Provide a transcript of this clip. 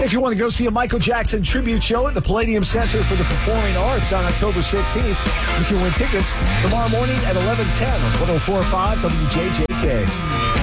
If you want to go see a Michael Jackson tribute show at the Palladium Center for the Performing Arts on October 16th, you can win tickets tomorrow morning at 11:10 on 104.5 WJJK.